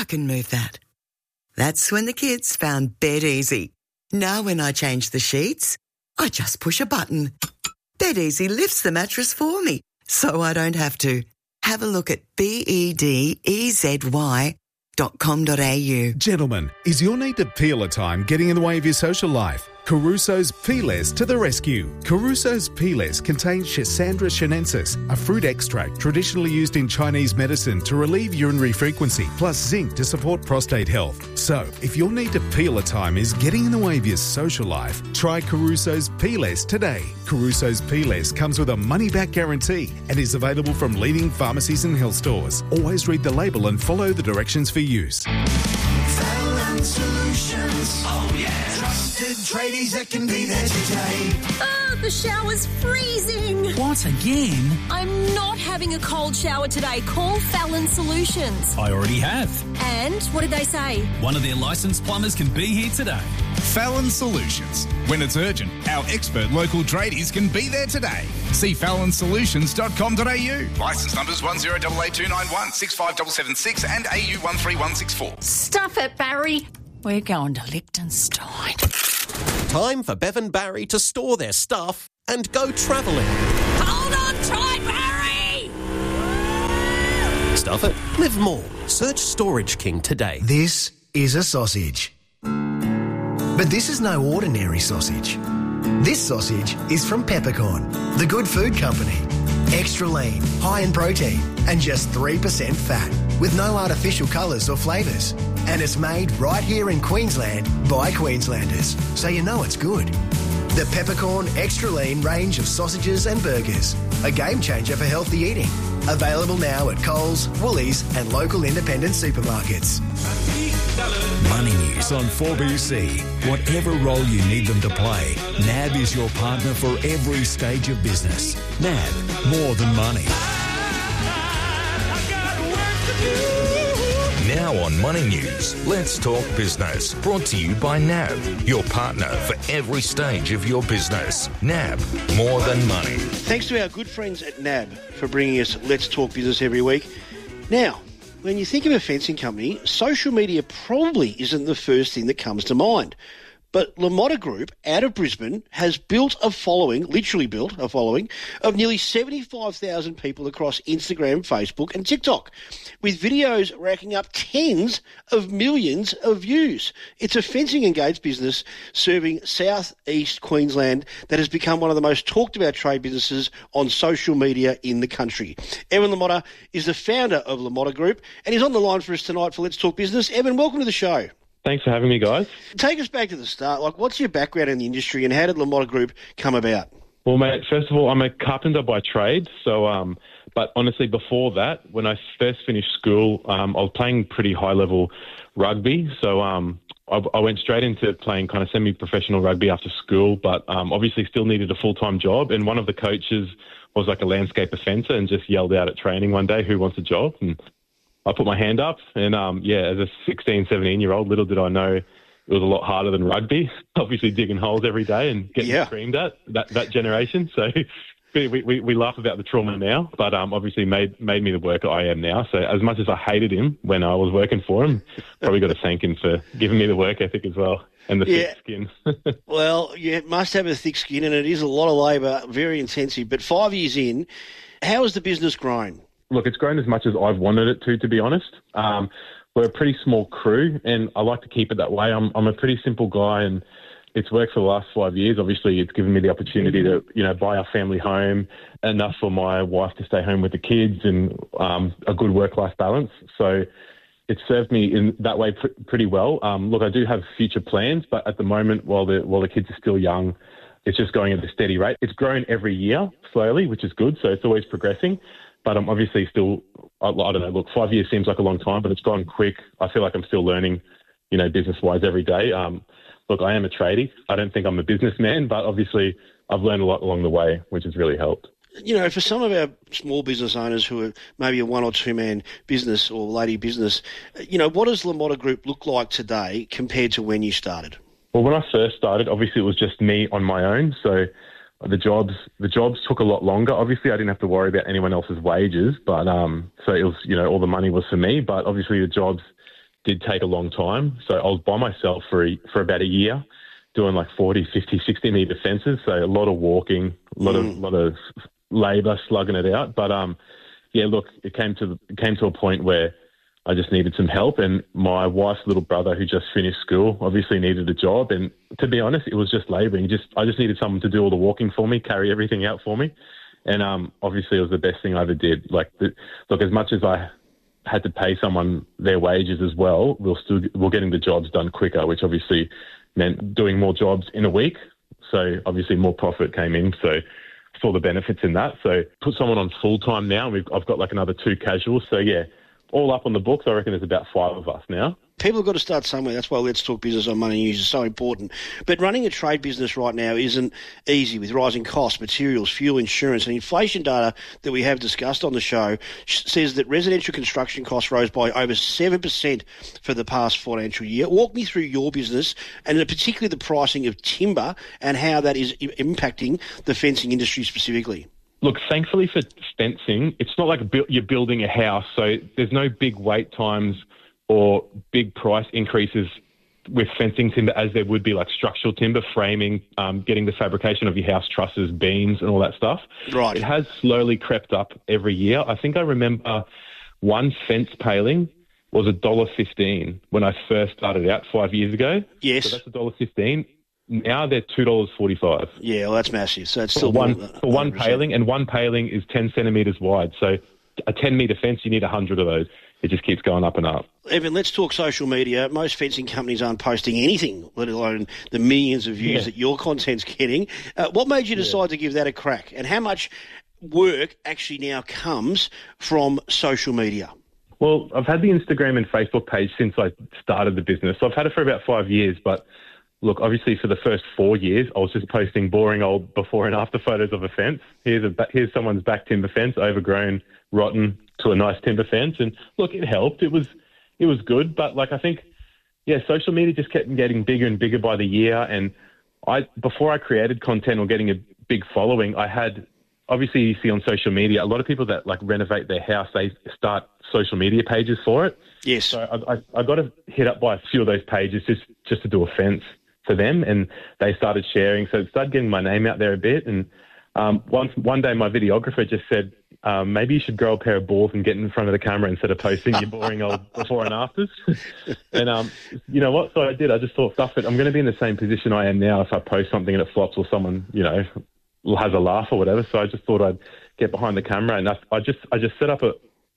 can move that. That's when the kids found Bed Easy. Now when I change the sheets, I just push a button. Bed Easy lifts the mattress for me, so I don't have to. Have a look at bedezy.com.au. Gentlemen, is your need to peel a time getting in the way of your social life? Caruso's Peelers to the rescue. Caruso's Peelers contain Schisandra sinensis, a fruit extract traditionally used in Chinese medicine to relieve urinary frequency, plus zinc to support prostate health. So, if your need to peel a time is getting in the way of your social life, try Caruso's Peelers today. Caruso's Peelers comes with a money-back guarantee and is available from leading pharmacies and health stores. Always read the label and follow the directions for use. Fallon Solutions. Oh yeah. Trusted tradies that can be there today. Oh, the shower's freezing. What, again? I'm not having a cold shower today. Call Fallon Solutions. I already have. And what did they say? One of their licensed plumbers can be here today. Fallon Solutions. When it's urgent, our expert local tradies can be there today. See fallonsolutions.com.au. Licence numbers 10882916 65776 and AU 13164. Stuff it, Barry. We're going to Liechtenstein. Time for Bev and Barry to store their stuff and go travelling. Hold on tight, Barry! Stuff it, live more. Search Storage King today. This is a sausage. But this is no ordinary sausage. This sausage is from Peppercorn, the good food company. Extra lean, high in protein, and just 3% fat, with no artificial colours or flavours. And it's made right here in Queensland by Queenslanders, so you know it's good. The Peppercorn Extra Lean range of sausages and burgers, a game changer for healthy eating. Available now at Coles, Woolies and local independent supermarkets. Money News on 4BC. Whatever role you need them to play, NAB is your partner for every stage of business. NAB, more than money. Now on Money News, let's talk business. Brought to you by NAB, your partner for every stage of your business. NAB, more than money. Thanks to our good friends at NAB for bringing us Let's Talk Business every week. Now, when you think of a fencing company, social media probably isn't the first thing that comes to mind. But LaMotta Group, out of Brisbane, has built a following, literally built a following, of nearly 75,000 people across Instagram, Facebook and TikTok, with videos racking up tens of millions of views. It's a fencing-engaged business serving southeast Queensland that has become one of the most talked-about trade businesses on social media in the country. Evan LaMotta is the founder of LaMotta Group and he's on the line for us tonight for Let's Talk Business. Evan, welcome to the show. Thanks for having me, guys. Take us back to the start. Like, what's your background in the industry and how did LaMotta Group come about? Well, mate, first of all, I'm a carpenter by trade. So, but honestly, before that, when I first finished school, I was playing pretty high-level rugby. So I went straight into playing kind of semi-professional rugby after school, but obviously still needed a full-time job. And one of the coaches was like a landscape fencer and just yelled out at training one day, "Who wants a job?" And I put my hand up and, as a 16, 17-year-old, little did I know it was a lot harder than rugby, obviously digging holes every day and getting screamed at, that generation. So we laugh about the trauma now, but obviously made me the worker I am now. So as much as I hated him when I was working for him, probably got to thank him for giving me the work ethic as well and the thick skin. Well, you must have a thick skin and it is a lot of labour, very intensive. But 5 years in, how has the business grown? Look, it's grown as much as I've wanted it to be honest. We're a pretty small crew, and I like to keep it that way. I'm a pretty simple guy, and it's worked for the last 5 years. Obviously, it's given me the opportunity to, buy our family home, enough for my wife to stay home with the kids, and a good work-life balance. So it's served me in that way pretty well. Look, I do have future plans, but at the moment, while the kids are still young, it's just going at a steady rate. It's grown every year slowly, which is good. So it's always progressing. But I'm obviously still, I don't know, look, 5 years seems like a long time, but it's gone quick. I feel like I'm still learning, business-wise every day. Look, I am a tradie. I don't think I'm a businessman, but obviously I've learned a lot along the way, which has really helped. For some of our small business owners who are maybe a one- or two-man business or lady business, what does LaMotta Group look like today compared to when you started? Well, when I first started, obviously it was just me on my own, so the jobs took a lot longer. Obviously, I didn't have to worry about anyone else's wages, but so it was, all the money was for me. But obviously, the jobs did take a long time. So I was by myself for about a year, doing like 40, 50, 60 metre fences. So a lot of walking, a lot of labour, slugging it out. But yeah, look, it came to a point where I just needed some help, and my wife's little brother, who just finished school, obviously needed a job. And to be honest, it was just labouring. I just needed someone to do all the walking for me, carry everything out for me. And obviously, it was the best thing I ever did. Like, look, as much as I had to pay someone their wages as well, we're getting the jobs done quicker, which obviously meant doing more jobs in a week. So obviously, more profit came in. So saw the benefits in that. So put someone on full time now. I've got like another 2 casuals. So yeah, all up on the books. I reckon there's about 5 of us now. People have got to start somewhere. That's why Let's Talk Business on Money News is so important. But running a trade business right now isn't easy, with rising costs, materials, fuel, insurance, and inflation data that we have discussed on the show says that residential construction costs rose by over 7% for the past financial year. Walk me through your business, and particularly the pricing of timber and how that is impacting the fencing industry specifically. Look, thankfully for fencing, it's not like you're building a house, so there's no big wait times or big price increases with fencing timber as there would be like structural timber, framing, getting the fabrication of your house trusses, beams and all that stuff. Right. It has slowly crept up every year. I think I remember one fence paling was $1.15 when I first started out 5 years ago. Yes. So that's $1.15. Now they're $2.45. Yeah, well, that's massive. So it's still for one paling, and one paling is 10 centimetres wide. So a 10-metre fence, you need 100 of those. It just keeps going up and up. Evan, let's talk social media. Most fencing companies aren't posting anything, let alone the millions of views that your content's getting. What made you decide to give that a crack? And how much work actually now comes from social media? Well, I've had the Instagram and Facebook page since I started the business. So I've had it for about 5 years, but look, obviously for the first 4 years, I was just posting boring old before and after photos of a fence. Here's someone's back timber fence, overgrown, rotten, to a nice timber fence. And look, it helped. It was good. But like, I think, social media just kept getting bigger and bigger by the year. And before I created content or getting a big following, I had, obviously you see on social media, a lot of people that like renovate their house, they start social media pages for it. Yes. So I got hit up by a few of those pages just to do a fence for them, and they started sharing. So it started getting my name out there a bit. And one day my videographer just said, maybe you should grow a pair of balls and get in front of the camera instead of posting your boring old before and afters. And you know what? So I did. I just thought, stuff it. I'm going to be in the same position I am now if I post something and it flops or someone, has a laugh or whatever. So I just thought I'd get behind the camera, and I just set up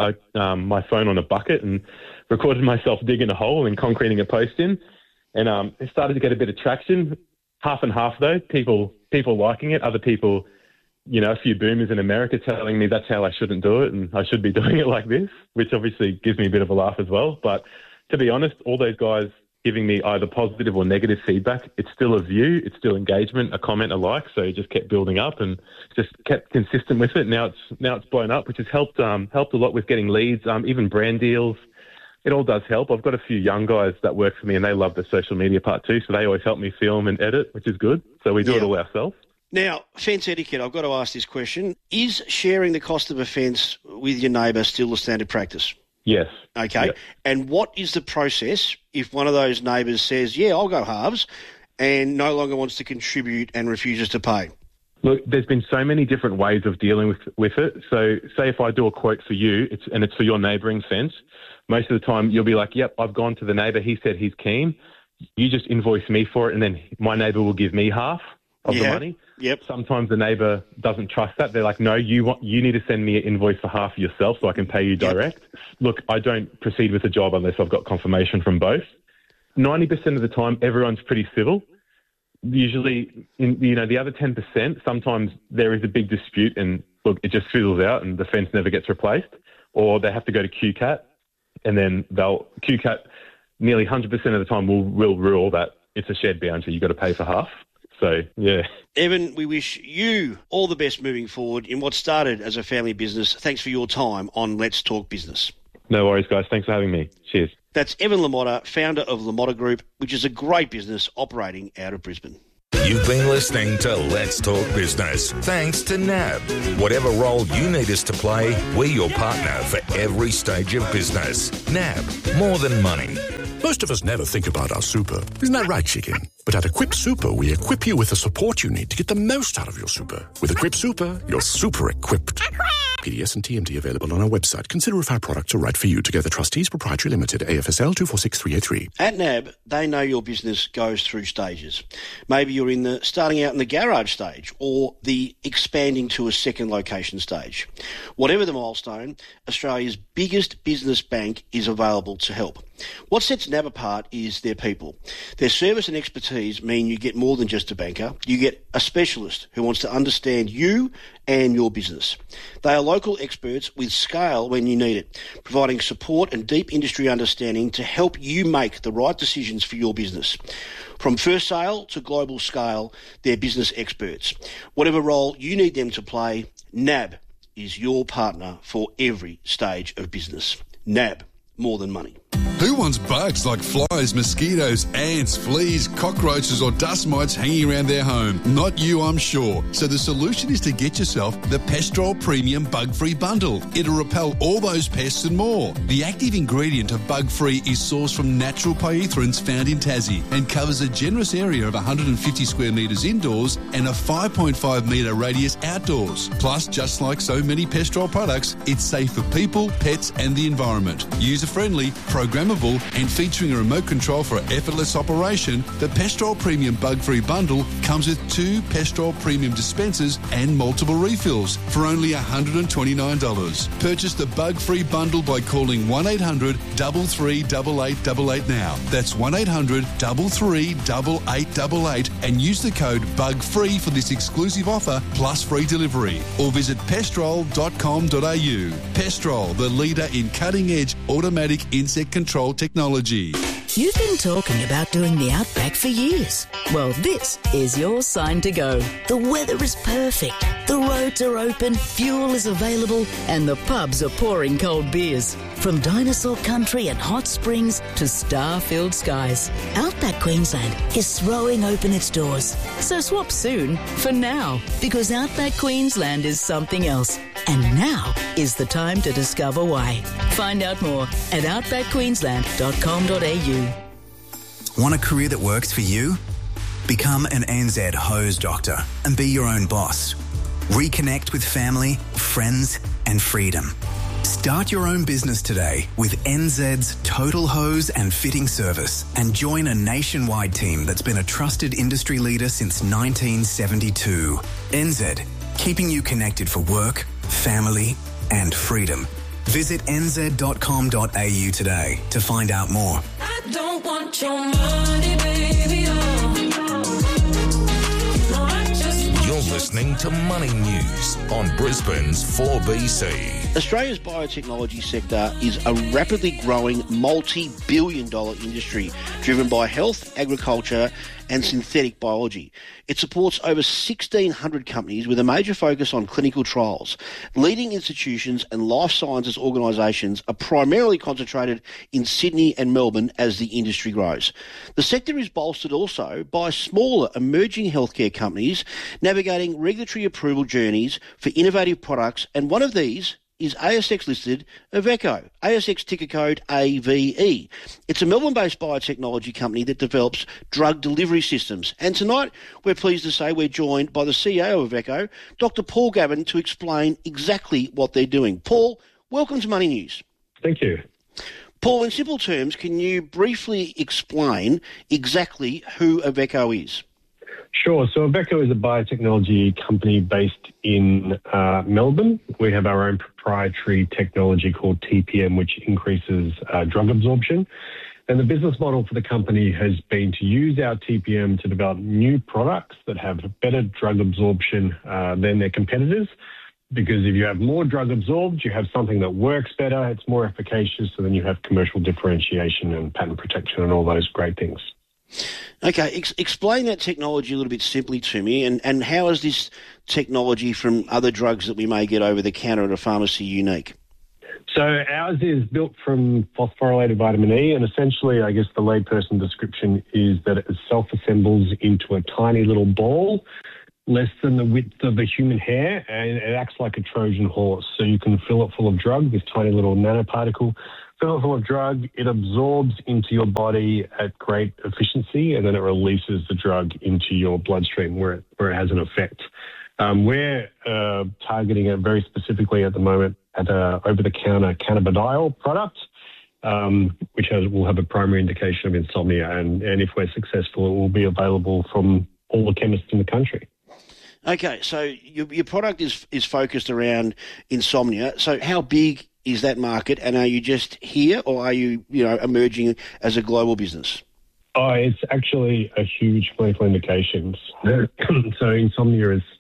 my phone on a bucket and recorded myself digging a hole and concreting a post in. And it started to get a bit of traction, half and half though. People liking it, other people, a few boomers in America telling me that's how I shouldn't do it and I should be doing it like this, which obviously gives me a bit of a laugh as well. But to be honest, all those guys giving me either positive or negative feedback, it's still a view, it's still engagement, a comment, a like. So it just kept building up and just kept consistent with it. Now it's blown up, which has helped a lot with getting leads, even brand deals. It all does help. I've got a few young guys that work for me and they love the social media part too. So they always help me film and edit, which is good. So we do it all ourselves. Now, fence etiquette, I've got to ask this question. Is sharing the cost of a fence with your neighbour still the standard practice? Yes. Okay. Yep. And what is the process if one of those neighbours says, I'll go halves, and no longer wants to contribute and refuses to pay? Look, there's been so many different ways of dealing with it. So say if I do a quote for you and it's for your neighbouring fence, most of the time you'll be like, yep, I've gone to the neighbour, he said he's keen. You just invoice me for it, and then my neighbour will give me half of the money. Yep. Sometimes the neighbour doesn't trust that. They're like, no, you need to send me an invoice for half yourself so I can pay you direct. Yep. Look, I don't proceed with the job unless I've got confirmation from both. 90% of the time, everyone's pretty civil. Usually, the other 10%, sometimes there is a big dispute and, look, it just fizzles out and the fence never gets replaced, or they have to go to QCAT, and then QCAT nearly 100% of the time will rule that it's a shared boundary. You've got to pay for half. So, yeah. Evan, we wish you all the best moving forward in what started as a family business. Thanks for your time on Let's Talk Business. No worries, guys. Thanks for having me. Cheers. That's Evan LaMotta, founder of LaMotta Group, which is a great business operating out of Brisbane. You've been listening to Let's Talk Business. Thanks to NAB. Whatever role you need us to play, we're your partner for every stage of business. NAB, more than money. Most of us never think about our super. Isn't that right, Chicken? But at Equip Super, we equip you with the support you need to get the most out of your super. With Equip Super, you're super equipped. PDS and TMT available on our website. Consider if our products are right for you. Together Trustees Proprietary Limited, AFSL 246383. At NAB, they know your business goes through stages. Maybe you're starting out in the garage stage or the expanding to a second location stage. Whatever the milestone, Australia's biggest business bank is available to help. What sets NAB apart is their people. Their service and expertise mean you get more than just a banker. You get a specialist who wants to understand you and your business. They are local experts with scale when you need it, providing support and deep industry understanding to help you make the right decisions for your business. From first sale to global scale, they're business experts. Whatever role you need them to play, NAB is your partner for every stage of business. NAB, more than money. Who wants bugs like flies, mosquitoes, ants, fleas, cockroaches or dust mites hanging around their home? Not you, I'm sure. So the solution is to get yourself the Pestrol Premium Bug-Free Bundle. It'll repel all those pests and more. The active ingredient of Bug-Free is sourced from natural pyrethroids found in Tassie and covers a generous area of 150 square metres indoors and a 5.5 metre radius outdoors. Plus, just like so many Pestrol products, it's safe for people, pets and the environment. User-friendly, programmable and featuring a remote control for effortless operation, the Pestrol Premium Bug-Free Bundle comes with 2 Pestrol Premium dispensers and multiple refills for only $129. Purchase the Bug-Free Bundle by calling 1-800 338888 now. That's 1-800 338888 and use the code BUGFREE for this exclusive offer plus free delivery. Or visit pestrol.com.au. Pestrol, the leader in cutting-edge automatic insect control technology. You've been talking about doing the Outback for years. Well, this is your sign to go. The weather is perfect. The roads are open, fuel is available, and the pubs are pouring cold beers. From dinosaur country and hot springs to star-filled skies, Outback Queensland is throwing open its doors. So swap soon for now, because Outback Queensland is something else. And now is the time to discover why. Find out more at outbackqueensland.com.au. Want a career that works for you? Become an NZ hose doctor and be your own boss. Reconnect with family, friends and freedom. Start your own business today with NZ's Total Hose and Fitting Service and join a nationwide team that's been a trusted industry leader since 1972. NZ, keeping you connected for work, family and freedom. Visit nz.com.au today to find out more. I don't want your money, baby. You're listening to Money News on Brisbane's 4BC. Australia's biotechnology sector is a rapidly growing multi-billion-dollar industry driven by health, agriculture and synthetic biology. It supports over 1,600 companies with a major focus on clinical trials. Leading institutions and life sciences organisations are primarily concentrated in Sydney and Melbourne as the industry grows. The sector is bolstered also by smaller emerging healthcare companies navigating regulatory approval journeys for innovative products, and one of these is ASX-listed Avecho, ASX ticker code AVE. It's a Melbourne-based biotechnology company that develops drug delivery systems. And tonight, we're pleased to say we're joined by the CEO of Avecho, Dr. Paul Gavin, to explain exactly what they're doing. Paul, welcome to Money News. Thank you. Paul, in simple terms, can you briefly explain exactly who Avecho is? Sure. So Avecho is a biotechnology company based in Melbourne. We have our own proprietary technology called TPM, which increases drug absorption. And the business model for the company has been to use our TPM to develop new products that have better drug absorption than their competitors. Because if you have more drug absorbed, you have something that works better, it's more efficacious, so then you have commercial differentiation and patent protection and all those great things. Okay, explain that technology a little bit simply to me, and how is this technology from other drugs that we may get over the counter at a pharmacy unique? So ours is built from phosphorylated vitamin E, and essentially, I guess the layperson description is that it self-assembles into a tiny little ball, less than the width of a human hair, and it acts like a Trojan horse. So you can fill it full of drug, this tiny little nanoparticle, full of drug. It absorbs into your body at great efficiency, and then it releases the drug into your bloodstream where it has an effect. We're targeting it very specifically at the moment at an over-the-counter cannabidiol product, which will have a primary indication of insomnia. And if we're successful, it will be available from all the chemists in the country. Okay, so your product is focused around insomnia. So how big is that market, and are you just here, or are you emerging as a global business? Oh, it's actually a huge clinical indication. So insomnia is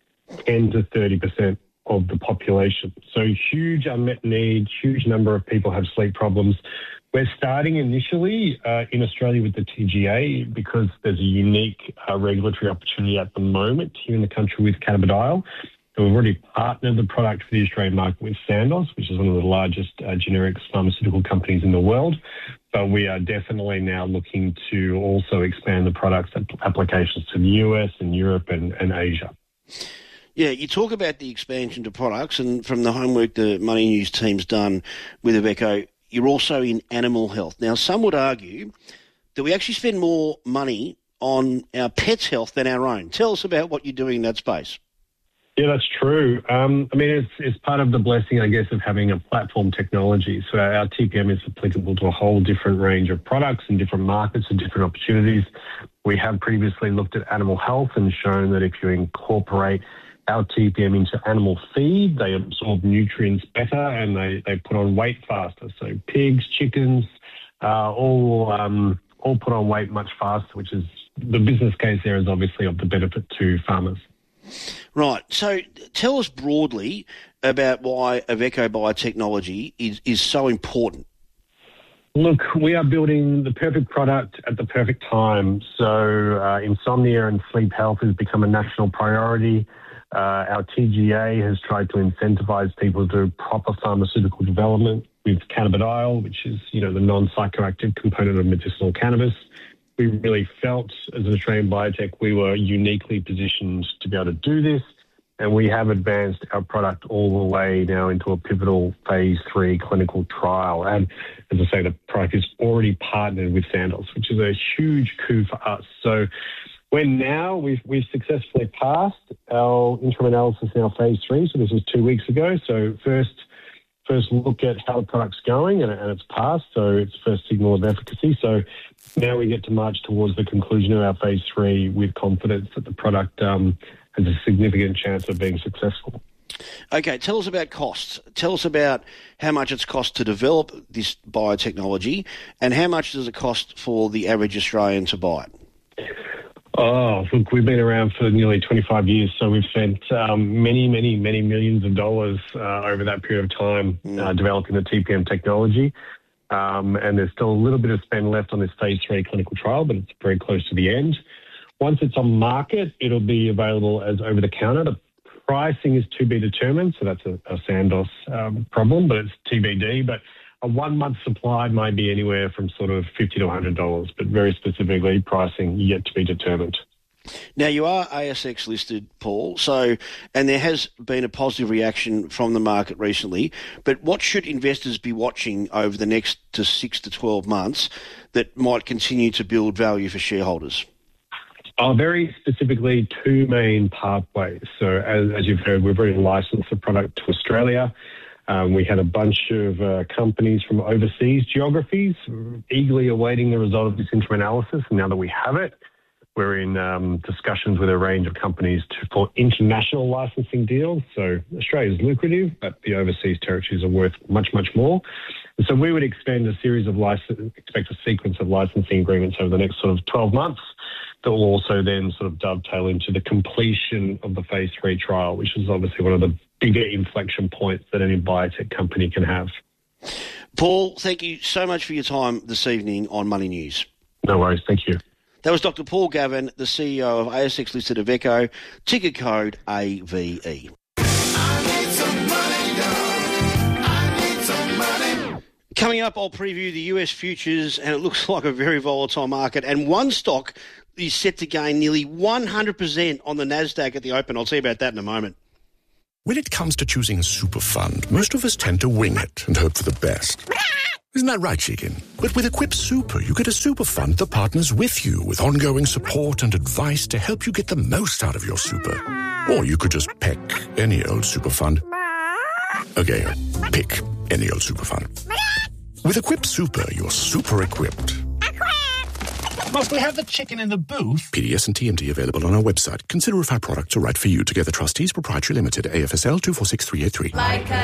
10 to 30% of the population. So huge unmet need, huge number of people have sleep problems. We're starting initially in Australia with the TGA because there's a unique regulatory opportunity at the moment here in the country with cannabidiol. So we've already partnered the product for the Australian market with Sandoz, which is one of the largest generics pharmaceutical companies in the world. But we are definitely now looking to also expand the product's applications to the US and Europe and Asia. Yeah, you talk about the expansion to products, and from the homework the Money News team's done with Avecho, you're also in animal health. Now, some would argue that we actually spend more money on our pets' health than our own. Tell us about what you're doing in that space. Yeah, that's true. It's part of the blessing, I guess, of having a platform technology. So our TPM is applicable to a whole different range of products and different markets and different opportunities. We have previously looked at animal health and shown that if you incorporate our TPM into animal feed, they absorb nutrients better and they put on weight faster. So pigs, chickens, all put on weight much faster, which is the business case there is obviously of the benefit to farmers. Right. So tell us broadly about why Avecho Biotechnology is so important. Look, we are building the perfect product at the perfect time. So insomnia and sleep health has become a national priority. Our TGA has tried to incentivize people to do proper pharmaceutical development with cannabidiol, which is, the non-psychoactive component of medicinal cannabis. We really felt as an Australian biotech we were uniquely positioned to be able to do this, and we have advanced our product all the way now into a pivotal phase 3 clinical trial. And as I say, the product is already partnered with Sandoz, which is a huge coup for us. So we've successfully passed our interim analysis in our phase 3. So this was 2 weeks ago. So first look at how the product's going, and it's passed. So it's first signal of efficacy. So now we get to march towards the conclusion of our phase 3 with confidence that the product has a significant chance of being successful. Okay, tell us about costs. Tell us about how much it's cost to develop this biotechnology, and how much does it cost for the average Australian to buy it? Oh, look, we've been around for nearly 25 years, so we've spent many millions of dollars over that period of time developing the TPM technology. And there's still a little bit of spend left on this phase 3 clinical trial, but it's very close to the end. Once it's on market, it'll be available as over-the-counter. The pricing is to be determined, so that's a Sandoz problem, but it's TBD. But a 1 month supply might be anywhere from sort of $50 to $100, but very specifically pricing yet to be determined. Now, you are ASX listed, Paul, and there has been a positive reaction from the market recently, but what should investors be watching over the next 6 to 12 months that might continue to build value for shareholders? Very specifically, two main pathways. So as you've heard, we've already licensed the product to Australia. We had a bunch of companies from overseas geographies eagerly awaiting the result of this interim analysis. And now that we have it, we're in discussions with a range of companies for international licensing deals. So Australia is lucrative, but the overseas territories are worth much more. And so we would expect a sequence of licensing agreements over the next sort of 12 months that will also then sort of dovetail into the completion of the phase 3 trial, which is obviously one of the bigger inflection points that any biotech company can have. Paul, thank you so much for your time this evening on Money News. No worries. Thank you. That was Dr. Paul Gavin, the CEO of ASX-listed Avecho, ticker code AVE. Coming up, I'll preview the US futures, and it looks like a very volatile market. And one stock is set to gain nearly 100% on the NASDAQ at the open. I'll tell you about that in a moment. When it comes to choosing a super fund, most of us tend to wing it and hope for the best. Isn't that right, Chicken? But with Equip Super, you get a super fund that partners with you with ongoing support and advice to help you get the most out of your super. Or you could just peck any old super fund. Okay, pick any old super fund. With Equip Super, you're super equipped. Must we have the chicken in the booth? PDS and TMD available on our website. Consider if our products are right for you. Together Trustees Proprietary Limited, AFSL 246383.